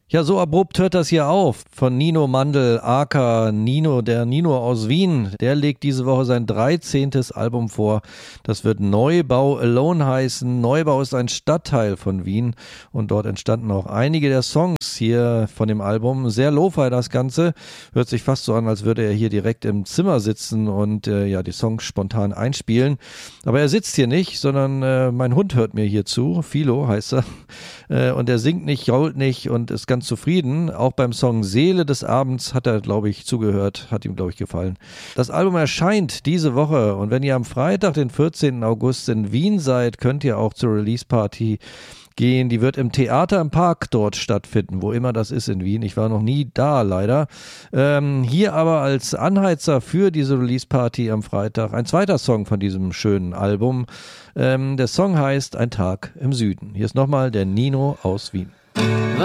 Ja, so abrupt hört das hier auf. Von Nino Mandl, aka Nino, der Nino aus Wien. Der legt diese Woche sein 13. Album vor. Das wird Neubau Alone heißen. Neubau ist ein Stadtteil von Wien und dort entstanden auch einige der Songs hier von dem Album. Sehr lo-fi das Ganze. Hört sich fast so an, als würde er hier direkt im Zimmer sitzen und die Songs spontan einspielen. Aber er sitzt hier nicht, sondern mein Hund hört mir hier zu. Philo heißt er. Und er singt nicht, jault nicht und ist ganz zufrieden. Auch beim Song Seele des Abends hat er, glaube ich, zugehört. Hat ihm, glaube ich, gefallen. Das Album erscheint diese Woche und wenn ihr am Freitag, den 14. August in Wien seid, könnt ihr auch zur Release-Party gehen. Die wird im Theater im Park dort stattfinden, wo immer das ist in Wien. Ich war noch nie da, leider. Hier aber als Anheizer für diese Release-Party am Freitag ein zweiter Song von diesem schönen Album. Der Song heißt Ein Tag im Süden. Hier ist nochmal der Nino aus Wien.